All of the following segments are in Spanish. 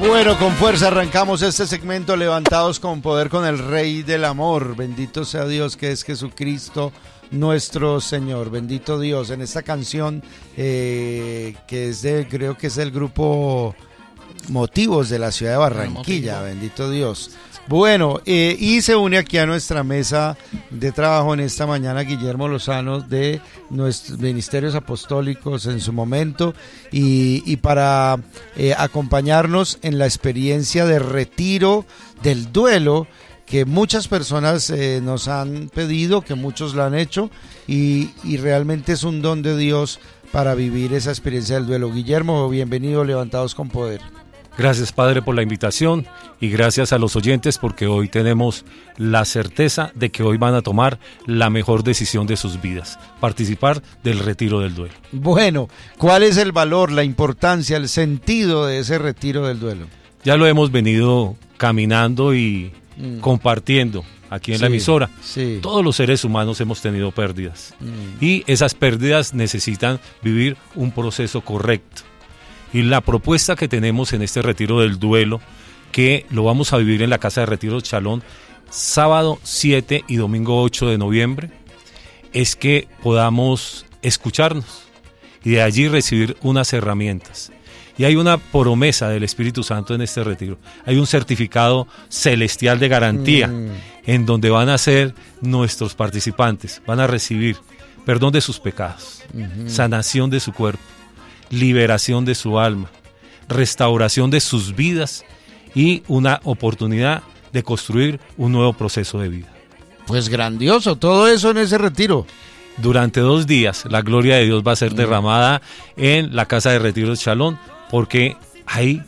Bueno, con fuerza arrancamos este segmento Levantados con Poder con el Rey del Amor. Bendito sea Dios, que es Jesucristo nuestro Señor. Bendito Dios. En esta canción que es creo que es del grupo Motivos de la ciudad de Barranquilla. Bendito Dios. Bueno, y se une aquí a nuestra mesa de trabajo en esta mañana Guillermo Lozano de nuestros ministerios apostólicos en su momento y para acompañarnos en la experiencia de retiro del duelo que muchas personas nos han pedido, que muchos la han hecho y realmente es un don de Dios para vivir esa experiencia del duelo. Guillermo, bienvenido, Levantados con Poder. Gracias, Padre, por la invitación y gracias a los oyentes porque hoy tenemos la certeza de que hoy van a tomar la mejor decisión de sus vidas, participar del retiro del duelo. Bueno, ¿cuál es el valor, la importancia, el sentido de ese retiro del duelo? Ya lo hemos venido caminando y compartiendo aquí en la emisora. Sí. Todos los seres humanos hemos tenido pérdidas y esas pérdidas necesitan vivir un proceso correcto. Y la propuesta que tenemos en este retiro del duelo, que lo vamos a vivir en la Casa de Retiro Chalón, sábado 7 y domingo 8 de noviembre, es que podamos escucharnos y de allí recibir unas herramientas. Y hay una promesa del Espíritu Santo en este retiro. Hay un certificado celestial de garantía en donde van a ser nuestros participantes, van a recibir perdón de sus pecados, sanación de su cuerpo, liberación de su alma, restauración de sus vidas y una oportunidad de construir un nuevo proceso de vida. Pues grandioso, todo eso en ese retiro. Durante 2 días la gloria de Dios va a ser derramada en la Casa de Retiro Chalón porque hay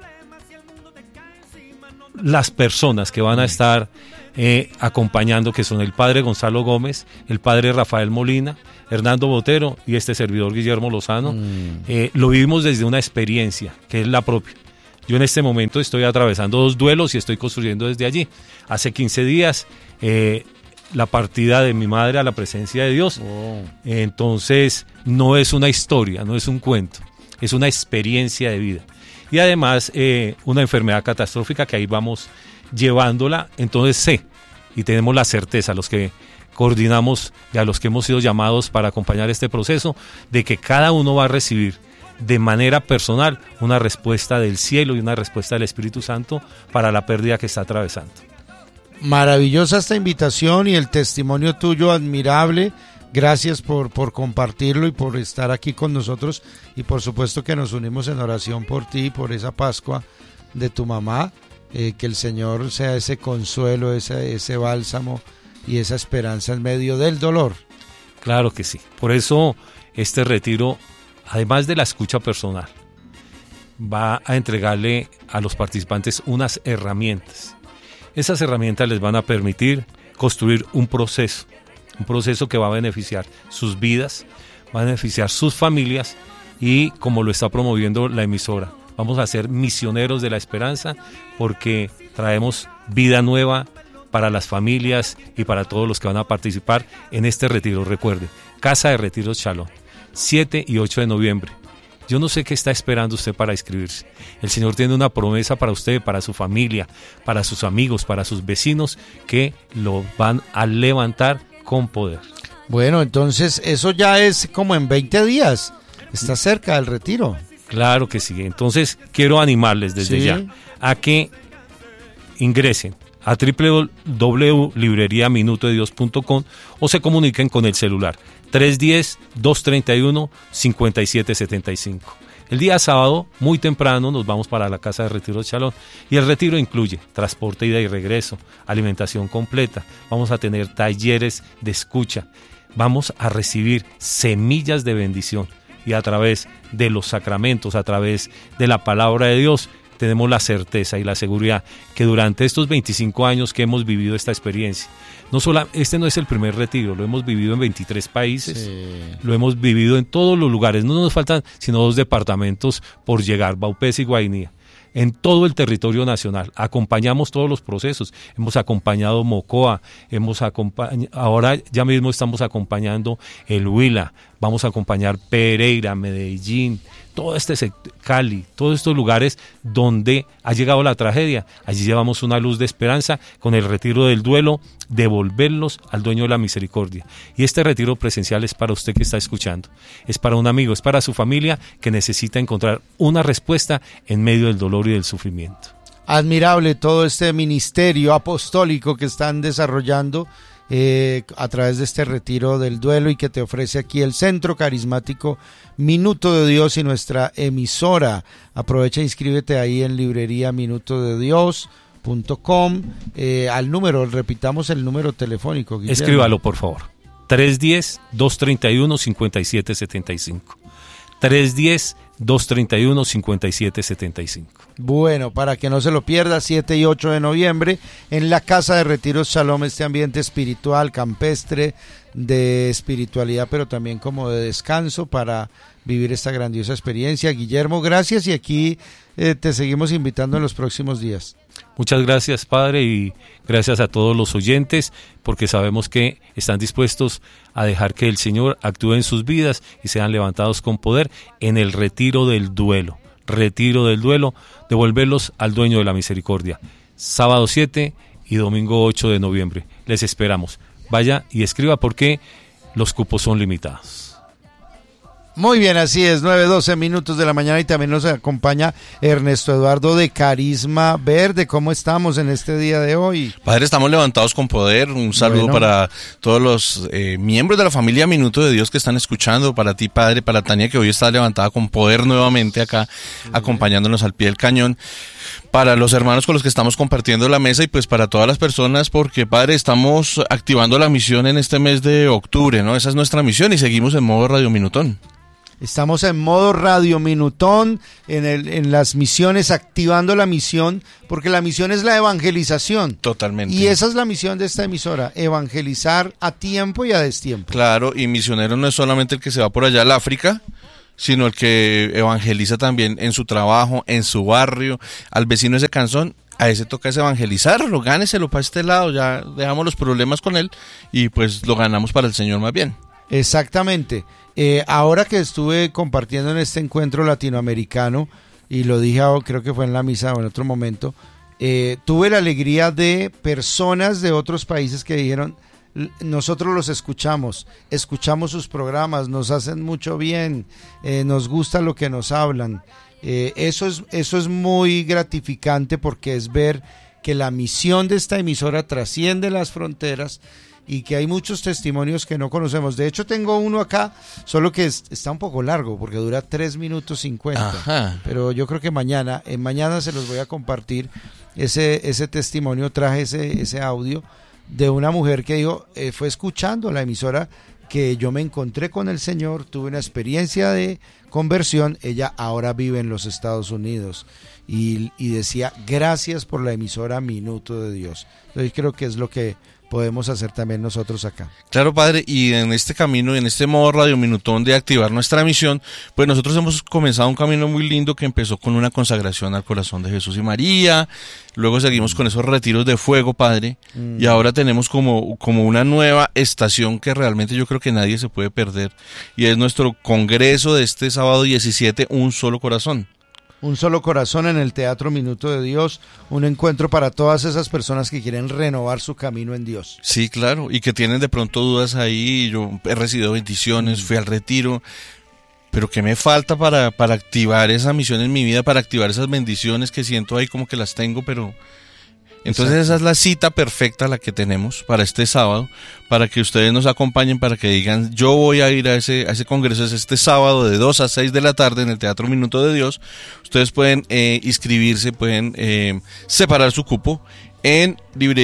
las personas que van a estar acompañando, que son el Padre Gonzalo Gómez, el Padre Rafael Molina, Hernando Botero y este servidor Guillermo Lozano. Lo vivimos desde una experiencia que es la propia. Yo en este momento estoy atravesando 2 duelos y estoy construyendo desde allí. Hace 15 días la partida de mi madre a la presencia de Dios. Entonces no es una historia, no es un cuento, es una experiencia de vida. Y además una enfermedad catastrófica que ahí vamos llevándola. Entonces sé y tenemos la certeza, los que coordinamos y a los que hemos sido llamados para acompañar este proceso, de que cada uno va a recibir de manera personal una respuesta del cielo y una respuesta del Espíritu Santo para la pérdida que está atravesando. Maravillosa esta invitación y el testimonio tuyo admirable. Gracias por compartirlo y por estar aquí con nosotros y por supuesto que nos unimos en oración por ti y por esa Pascua de tu mamá, que el Señor sea ese consuelo, ese bálsamo y esa esperanza en medio del dolor. Claro que sí. Por eso este retiro, además de la escucha personal, va a entregarle a los participantes unas herramientas. Esas herramientas les van a permitir construir un proceso que va a beneficiar sus vidas, va a beneficiar sus familias y, como lo está promoviendo la emisora, vamos a ser misioneros de la esperanza porque traemos vida nueva para las familias y para todos los que van a participar en este retiro. Recuerde, Casa de Retiro Chalón, 7 y 8 de noviembre. Yo no sé qué está esperando usted para inscribirse. El Señor tiene una promesa para usted, para su familia, para sus amigos, para sus vecinos, que lo van a levantar con poder. Bueno, entonces eso ya es como en 20 días. Está cerca del retiro. Claro que sí. Entonces quiero animarles desde ya a que ingresen a www.libreriaminutodedios.com o se comuniquen con el celular 310-231-5775. El día sábado, muy temprano, nos vamos para la Casa de Retiro Chalón y el retiro incluye transporte, ida y regreso, alimentación completa, vamos a tener talleres de escucha, vamos a recibir semillas de bendición y a través de los sacramentos, a través de la palabra de Dios, tenemos la certeza y la seguridad que durante estos 25 años que hemos vivido esta experiencia, este no es el primer retiro, lo hemos vivido en 23 países, lo hemos vivido en todos los lugares, no nos faltan sino 2 departamentos por llegar, Vaupés y Guainía, en todo el territorio nacional, acompañamos todos los procesos, hemos acompañado Mocoa, ahora ya mismo estamos acompañando el Huila, vamos a acompañar Pereira, Medellín, todo Cali, todos estos lugares donde ha llegado la tragedia, allí llevamos una luz de esperanza con el retiro del duelo, devolverlos al dueño de la misericordia. Y este retiro presencial es para usted que está escuchando, es para un amigo, es para su familia que necesita encontrar una respuesta en medio del dolor y del sufrimiento. Admirable todo este ministerio apostólico que están desarrollando a través de este retiro del duelo y que te ofrece aquí el Centro Carismático Minuto de Dios y nuestra emisora. Aprovecha e inscríbete ahí en librería minutodedios.com al número, repitamos el número telefónico, Guillermo. Escríbalo, por favor. 310-231-5775. 310-231-5775. Bueno, para que no se lo pierda, 7 y 8 de noviembre, en la Casa de Retiros Shalom, este ambiente espiritual, campestre, de espiritualidad, pero también como de descanso para vivir esta grandiosa experiencia. Guillermo, gracias, y aquí te seguimos invitando en los próximos días. Muchas gracias, Padre, y gracias a todos los oyentes, porque sabemos que están dispuestos a dejar que el Señor actúe en sus vidas y sean levantados con poder en el retiro del duelo, devolverlos al dueño de la misericordia. Sábado 7 y domingo 8 de noviembre. Les esperamos. Vaya y escriba porque los cupos son limitados. Muy bien, así es, 9:12 minutos de la mañana, y también nos acompaña Ernesto Eduardo de Carisma Verde. ¿Cómo estamos en este día de hoy? Padre, estamos levantados con poder. Un saludo para todos los miembros de la familia Minuto de Dios que están escuchando, para ti, Padre, para Tania, que hoy está levantada con poder nuevamente acá, acompañándonos al pie del cañón, para los hermanos con los que estamos compartiendo la mesa, y pues para todas las personas, porque, Padre, estamos activando la misión en este mes de octubre, ¿no? Esa es nuestra misión, y seguimos en modo Radio Minutón. Estamos en modo Radio Minutón, en las misiones, activando la misión, porque la misión es la evangelización. Totalmente. Y esa es la misión de esta emisora, evangelizar a tiempo y a destiempo. Claro, y misionero no es solamente el que se va por allá al África, sino el que evangeliza también en su trabajo, en su barrio, al vecino ese canzón. A ese toca es evangelizarlo, gáneselo para este lado, ya dejamos los problemas con él y pues lo ganamos para el Señor más bien. Exactamente. Ahora que estuve compartiendo en este encuentro latinoamericano, y lo dije, creo que fue en la misa o en otro momento, tuve la alegría de personas de otros países que dijeron: nosotros los escuchamos sus programas, nos hacen mucho bien, nos gusta lo que nos hablan. Eso es muy gratificante, porque es ver que la misión de esta emisora trasciende las fronteras y que hay muchos testimonios que no conocemos. De hecho, tengo uno acá, solo que está un poco largo porque dura 3 minutos 50. Ajá. Pero yo creo que mañana se los voy a compartir ese testimonio. Traje ese audio de una mujer que dijo, fue escuchando la emisora que yo me encontré con el Señor, tuve una experiencia de conversión. Ella ahora vive en los Estados Unidos y decía: gracias por la emisora Minuto de Dios. Entonces creo que es lo que podemos hacer también nosotros acá. Claro, Padre, y en este camino, en este modo Radio Minutón de activar nuestra misión, pues nosotros hemos comenzado un camino muy lindo que empezó con una consagración al corazón de Jesús y María, luego seguimos con esos retiros de fuego, Padre, y ahora tenemos como una nueva estación que realmente yo creo que nadie se puede perder, y es nuestro congreso de este sábado 17, Un Solo Corazón. Un Solo Corazón en el Teatro Minuto de Dios, un encuentro para todas esas personas que quieren renovar su camino en Dios. Sí, claro, y que tienen de pronto dudas ahí. Yo he recibido bendiciones, fui al retiro, pero ¿qué me falta para activar esa misión en mi vida, para activar esas bendiciones que siento ahí como que las tengo, pero... Entonces esa es la cita perfecta la que tenemos para este sábado, para que ustedes nos acompañen, para que digan: yo voy a ir a ese congreso. Es este sábado de 2 a 6 de la tarde en el Teatro Minuto de Dios. Ustedes pueden inscribirse, pueden separar su cupo en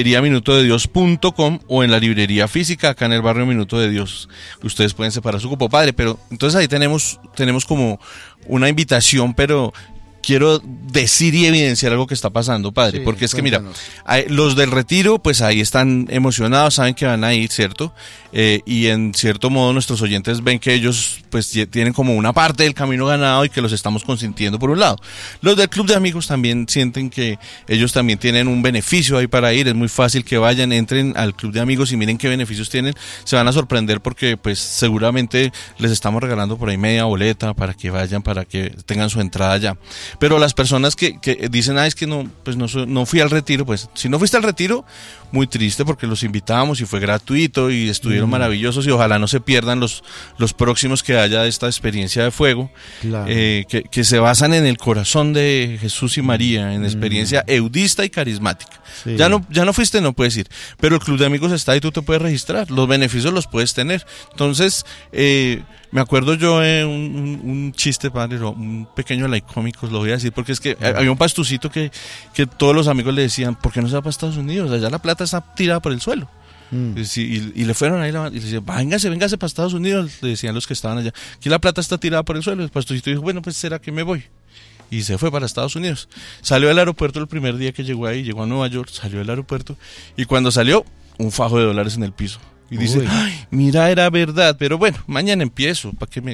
libreriaminutodedios.com o en la librería física acá en el barrio Minuto de Dios. Ustedes pueden separar su cupo, Padre, pero entonces ahí tenemos como una invitación, pero quiero decir y evidenciar algo que está pasando, padre, Sí, porque es que cuéntanos. mira, los del retiro, pues ahí están emocionados, saben que van a ir, ¿cierto? Y en cierto modo nuestros oyentes ven que ellos pues tienen como una parte del camino ganado y que los estamos consintiendo por un lado. Los del club de amigos también sienten que ellos también tienen un beneficio ahí para ir, es muy fácil que vayan, entren al club de amigos y miren qué beneficios tienen, se van a sorprender porque pues seguramente les estamos regalando por ahí media boleta para que vayan, para que tengan su entrada allá. Pero las personas que dicen, es que no, pues no fui al retiro, pues si no fuiste al retiro, muy triste porque los invitábamos y fue gratuito y estuvieron maravillosos y ojalá no se pierdan los próximos que haya de esta experiencia de fuego, Claro. que se basan en el corazón de Jesús y María, en experiencia eudista y carismática. Sí. Ya no fuiste, no puedes ir, pero el club de amigos está ahí, tú te puedes registrar, los beneficios los puedes tener. Entonces, me acuerdo yo un chiste, padre, un pequeño like cómico, lo voy a decir, porque es que había un pastucito que todos los amigos le decían, ¿por qué no se va para Estados Unidos? Allá la plata está tirada por el suelo. Y le fueron ahí y le decían, véngase para Estados Unidos, le decían los que estaban allá. Aquí la plata está tirada por el suelo. El pastucito dijo, bueno, pues será que me voy. Y se fue para Estados Unidos. Salió del aeropuerto el primer día que llegó ahí, llegó a Nueva York, salió del aeropuerto y cuando salió, un fajo de dólares en el piso. Y dice, ay, mira, era verdad, pero bueno, mañana empiezo, ¿para qué me...?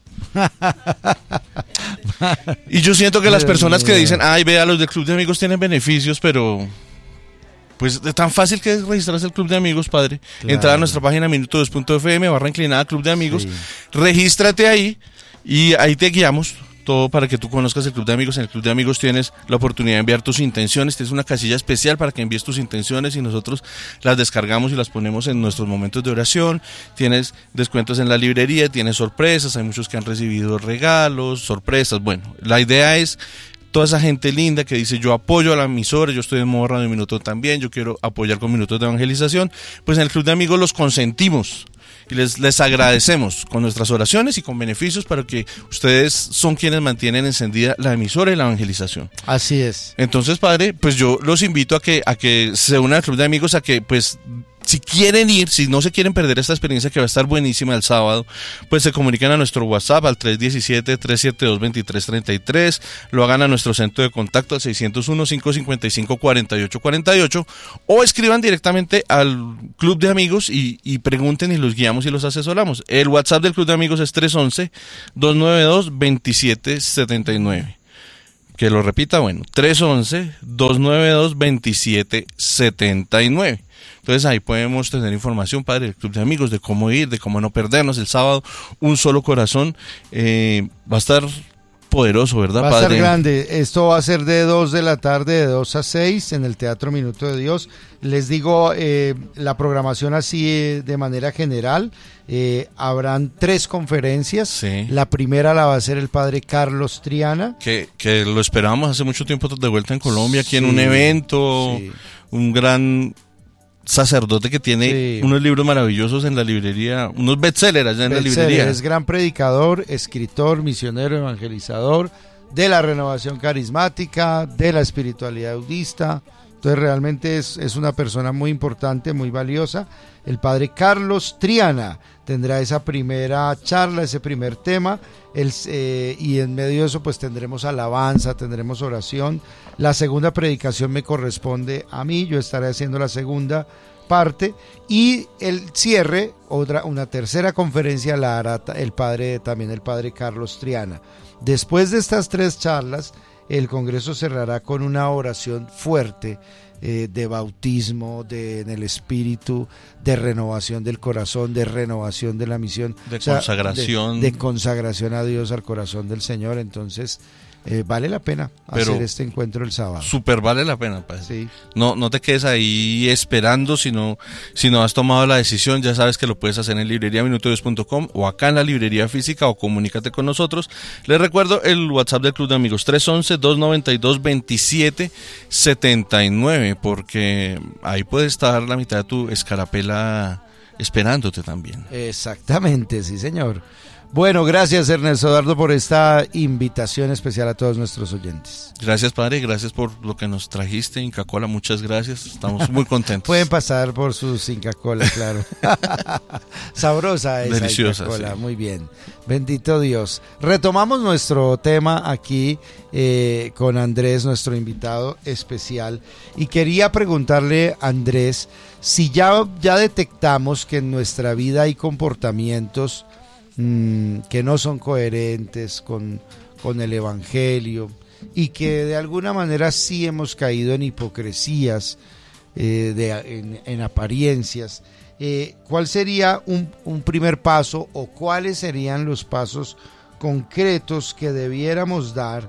Y yo siento que las personas que dicen, ay, vea, los del club de amigos tienen beneficios, pero... Pues es tan fácil que es registrarse al club de amigos, padre. Claro. Entrar a nuestra página minuto2.fm/inclinada club de amigos, Sí. Regístrate ahí y ahí te guiamos todo para que tú conozcas el club de amigos. En el club de amigos tienes la oportunidad de enviar tus intenciones, tienes una casilla especial para que envíes tus intenciones y nosotros las descargamos y las ponemos en nuestros momentos de oración. Tienes descuentos en la librería, tienes sorpresas, hay muchos que han recibido regalos, sorpresas. Bueno, la idea es toda esa gente linda que dice, yo apoyo a la emisora, yo estoy en modo Radio Minuto también, yo quiero apoyar con minutos de evangelización, pues en el club de amigos los consentimos y les agradecemos con nuestras oraciones y con beneficios para que ustedes son quienes mantienen encendida la emisora y la evangelización. Así es. Entonces, padre, pues yo los invito a que se unan al club de amigos, a que pues si quieren ir, si no se quieren perder esta experiencia que va a estar buenísima el sábado, pues se comunican a nuestro WhatsApp al 317-372-2333, lo hagan a nuestro centro de contacto al 601-555-4848 o escriban directamente al Club de Amigos y pregunten y los guiamos y los asesoramos. El WhatsApp del Club de Amigos es 311-292-2779. Que lo repita, bueno, 311-292-2779. Entonces ahí podemos tener información, padre, del club de amigos, de cómo ir, de cómo no perdernos el sábado. Un solo corazón. Va a estar poderoso, ¿verdad, Va a padre? estar grande. Esto va a ser de 2 de la tarde, de 2 a 6 en el Teatro Minuto de Dios. Les digo, la programación así de manera general. Habrán 3 conferencias. Sí. La primera la va a hacer el padre Carlos Triana. Que lo esperábamos hace mucho tiempo de vuelta en Colombia, aquí en un Sí, evento, sí. un gran sacerdote que tiene unos libros maravillosos en la librería, unos bestsellers allá en la librería. Es gran predicador, escritor, misionero, evangelizador de la renovación carismática, de la espiritualidad budista. Entonces realmente es una persona muy importante, muy valiosa. El padre Carlos Triana tendrá esa primera charla, ese primer tema, y en medio de eso pues tendremos alabanza, tendremos oración. La segunda predicación me corresponde a mí, yo estaré haciendo la segunda parte, y el cierre, una tercera conferencia la hará el padre Carlos Triana. Después de estas 3 charlas, el Congreso cerrará con una oración fuerte de bautismo, en el espíritu, de renovación del corazón, de renovación de la misión, de consagración. De consagración a Dios, al corazón del Señor. Entonces vale la pena hacer este encuentro el sábado. Súper vale la pena, padre. Sí. No te quedes ahí esperando, si no has tomado la decisión, ya sabes que lo puedes hacer en libreriaminutodios.com o acá en la librería física, o comunícate con nosotros. Les recuerdo el WhatsApp del Club de Amigos, 311-292-2779, porque ahí puede estar la mitad de tu escarapela esperándote también. Exactamente, sí señor. Bueno, gracias Ernesto Dardo por esta invitación especial a todos nuestros oyentes. Gracias, padre, gracias por lo que nos trajiste, Inca Kola, muchas gracias, estamos muy contentos. Pueden pasar por sus Inca Kola, claro. Sabrosa esa deliciosa, Inca Kola, sí. muy bien. Bendito Dios. Retomamos nuestro tema aquí con Andrés, nuestro invitado especial, y quería preguntarle a Andrés si ya detectamos que en nuestra vida hay comportamientos que no son coherentes con el Evangelio y que de alguna manera sí hemos caído en hipocresías, en apariencias. ¿Cuál sería un primer paso o cuáles serían los pasos concretos que debiéramos dar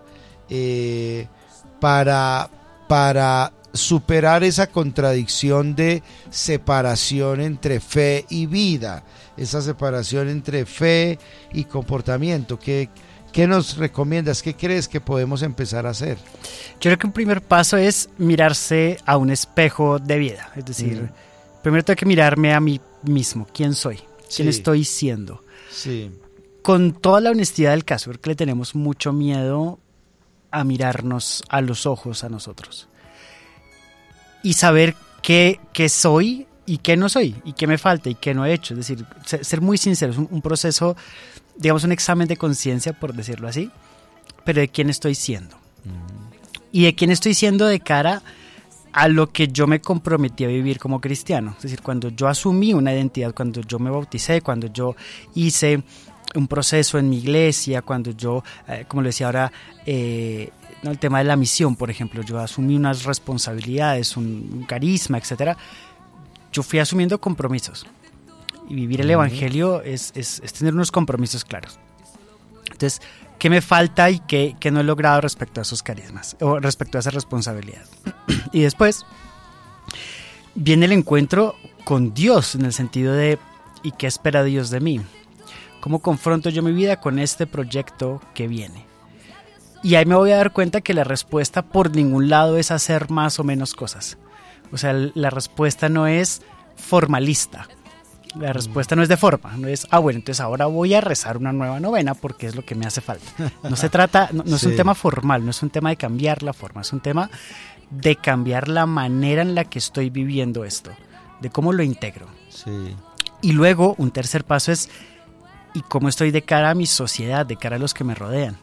para superar esa contradicción de separación entre fe y vida, esa separación entre fe y comportamiento? ¿Qué nos recomiendas? ¿Qué crees que podemos empezar a hacer? Yo creo que un primer paso es mirarse a un espejo de vida, es decir, primero tengo que mirarme a mí mismo, quién soy, quién estoy siendo. Sí. Con toda la honestidad del caso, porque le tenemos mucho miedo a mirarnos a los ojos a nosotros y saber qué soy y qué no soy, y qué me falta y qué no he hecho. Es decir, ser muy sincero, es un proceso, digamos, un examen de conciencia, por decirlo así, pero de quién estoy siendo. Y de quién estoy siendo de cara a lo que yo me comprometí a vivir como cristiano. Es decir, cuando yo asumí una identidad, cuando yo me bauticé, cuando yo hice un proceso en mi iglesia, cuando yo, como lo decía ahora, ¿no? El tema de la misión, por ejemplo, yo asumí unas responsabilidades, un carisma, etcétera. Yo fui asumiendo compromisos. Y vivir el Evangelio es tener unos compromisos claros. Entonces, ¿qué me falta y qué no he logrado respecto a esos carismas o respecto a esa responsabilidad? Y después viene el encuentro con Dios, en el sentido de ¿y qué espera Dios de mí? ¿Cómo confronto yo mi vida con este proyecto que viene? Y ahí me voy a dar cuenta que la respuesta por ningún lado es hacer más o menos cosas. O sea, la respuesta no es formalista. La respuesta no es de forma, no es, bueno, entonces ahora voy a rezar una nueva novena porque es lo que me hace falta. No se trata, no es un tema formal, no es un tema de cambiar la forma, es un tema de cambiar la manera en la que estoy viviendo esto, de cómo lo integro. Sí. Y luego, un tercer paso es, ¿y cómo estoy de cara a mi sociedad, de cara a los que me rodean?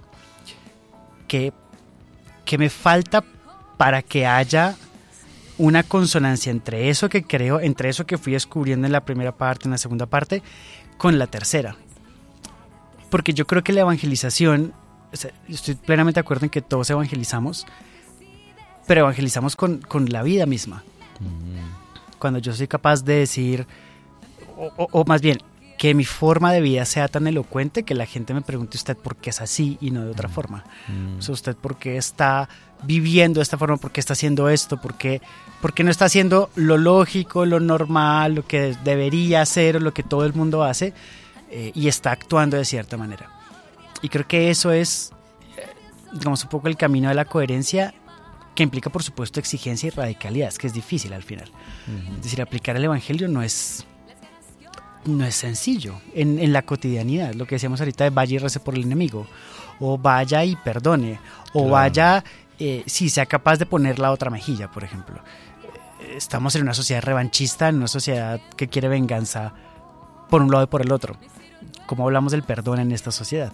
¿Qué me falta para que haya una consonancia entre eso que creo, entre eso que fui descubriendo en la primera parte, en la segunda parte, con la tercera? Porque yo creo que la evangelización, o sea, estoy plenamente de acuerdo en que todos evangelizamos, pero evangelizamos con la vida misma. Cuando yo soy capaz de decir, o más bien, que mi forma de vida sea tan elocuente que la gente me pregunte, ¿usted por qué es así y no de otra forma? O sea, ¿usted por qué está viviendo de esta forma? ¿Por qué está haciendo esto? ¿Por qué no está haciendo lo lógico, lo normal, lo que debería hacer o lo que todo el mundo hace y está actuando de cierta manera? Y creo que eso es, digamos, un poco el camino de la coherencia, que implica, por supuesto, exigencia y radicalidad, es que es difícil al final. Es decir, aplicar el evangelio no es sencillo en la cotidianidad. Lo que decíamos ahorita de vaya y rece por el enemigo, o vaya y perdone, o vaya, si sea capaz de poner la otra mejilla, por ejemplo. Estamos en una sociedad revanchista, en una sociedad que quiere venganza por un lado y por el otro. ¿Cómo hablamos del perdón en esta sociedad?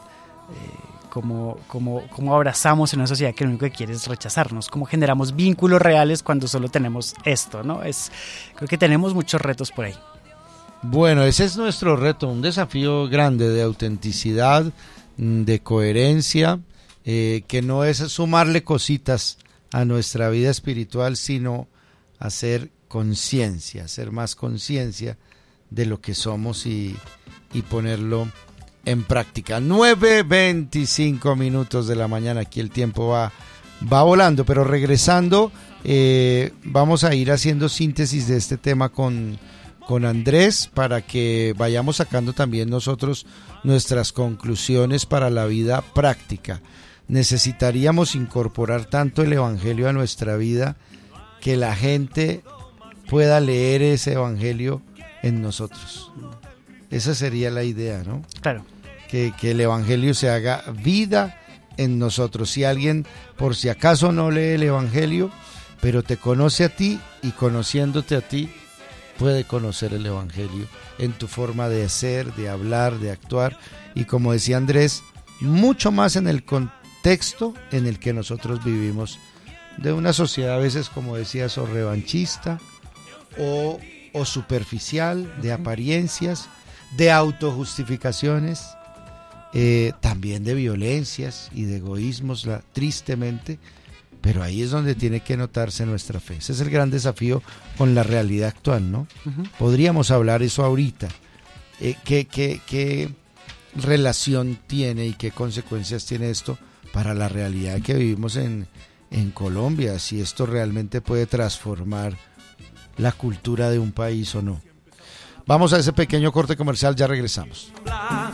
¿Cómo abrazamos en una sociedad que lo único que quiere es rechazarnos? ¿Cómo generamos vínculos reales cuando solo tenemos esto, ¿no? Creo que tenemos muchos retos por ahí. Bueno, ese es nuestro reto, un desafío grande de autenticidad, de coherencia, que no es sumarle cositas a nuestra vida espiritual, sino hacer conciencia, hacer más conciencia de lo que somos y ponerlo en práctica. 9:25 minutos de la mañana, aquí el tiempo va volando, pero regresando, vamos a ir haciendo síntesis de este tema con Andrés, para que vayamos sacando también nosotros nuestras conclusiones para la vida práctica. Necesitaríamos incorporar tanto el evangelio a nuestra vida que la gente pueda leer ese evangelio en nosotros. Esa sería la idea, ¿no? Claro. que el Evangelio se haga vida en nosotros. Si alguien, por si acaso, no lee el Evangelio, pero te conoce a ti, y conociéndote a ti, puede conocer el Evangelio en tu forma de ser, de hablar, de actuar, y como decía Andrés, mucho más en el contexto en el que nosotros vivimos, de una sociedad a veces, como decías, o revanchista, o superficial, de apariencias, de autojustificaciones, también de violencias y de egoísmos, tristemente, pero ahí es donde tiene que notarse nuestra fe. Ese es el gran desafío con la realidad actual, ¿no? Podríamos hablar eso ahorita. ¿Qué relación tiene y qué consecuencias tiene esto para la realidad que vivimos en Colombia? Si esto realmente puede transformar la cultura de un país o no. Vamos a ese pequeño corte comercial, ya regresamos.